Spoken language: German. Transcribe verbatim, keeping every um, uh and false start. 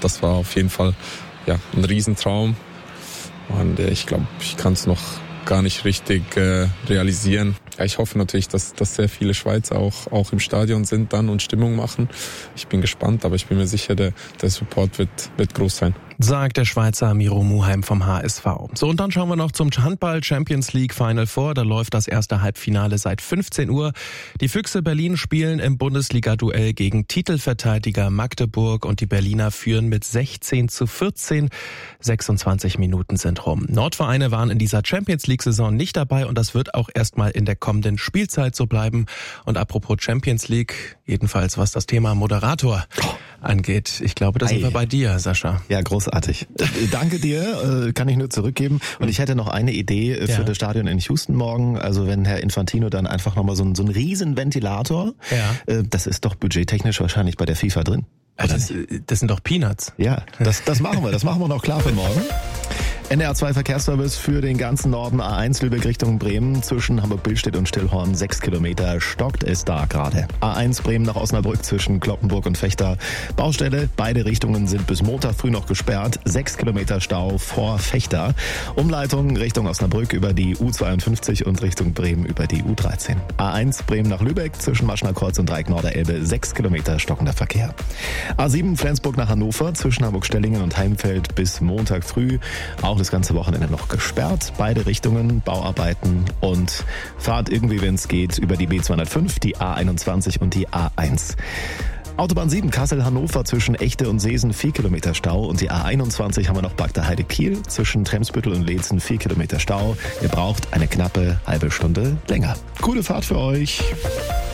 das war auf jeden Fall ja, ein Riesentraum. Und äh, ich glaube, ich kann es noch gar nicht richtig äh, realisieren. Ja, ich hoffe natürlich, dass, dass sehr viele Schweizer auch, auch im Stadion sind dann und Stimmung machen. Ich bin gespannt, aber ich bin mir sicher, der, der Support wird, wird groß sein. Sagt der Schweizer Miro Muheim vom H S V. So, und dann schauen wir noch zum Handball Champions League Final Four. Da läuft das erste Halbfinale seit fünfzehn Uhr. Die Füchse Berlin spielen im Bundesliga-Duell gegen Titelverteidiger Magdeburg und die Berliner führen mit sechzehn zu vierzehn. sechsundzwanzig Minuten sind rum. Nordvereine waren in dieser Champions League-Saison nicht dabei und das wird auch erstmal in der kommenden Spielzeit so bleiben. Und apropos Champions League, jedenfalls was das Thema Moderator angeht. Ich glaube, da sind wir bei dir, Sascha. Ja, großartig. Danke dir, kann ich nur zurückgeben. Und ich hätte noch eine Idee für ja. das Stadion in Houston morgen. Also wenn Herr Infantino dann einfach nochmal so ein, so ein riesen Ventilator, ja. das ist doch budgettechnisch wahrscheinlich bei der FIFA drin. Das, das sind doch Peanuts. Ja, das, das machen wir. Das machen wir noch klar für morgen. N D R zwei Verkehrsservice für den ganzen Norden. A eins Lübeck Richtung Bremen zwischen Hamburg-Billstedt und Stillhorn. Sechs Kilometer stockt es da gerade. A eins Bremen nach Osnabrück zwischen Kloppenburg und Vechta. Baustelle. Beide Richtungen sind bis Montag früh noch gesperrt. Sechs Kilometer Stau vor Vechta. Umleitung Richtung Osnabrück über die U zweiundfünfzig und Richtung Bremen über die U dreizehn. A eins Bremen nach Lübeck zwischen Maschner Kreuz und Dreieck Norderelbe. Sechs Kilometer stockender Verkehr. A sieben Flensburg nach Hannover zwischen Hamburg-Stellingen und Heimfeld bis Montag früh. Auch das ganze Wochenende noch gesperrt. Beide Richtungen, Bauarbeiten und Fahrt irgendwie, wenn es geht, über die B zweihundertfünf, die A einundzwanzig und die A eins. Autobahn sieben, Kassel-Hannover zwischen Echte und Seesen, vier Kilometer Stau. Und die A einundzwanzig haben wir noch Bagda Heide-Kiel zwischen Tremsbüttel und Leetzen, vier Kilometer Stau. Ihr braucht eine knappe halbe Stunde länger. Gute Fahrt für euch.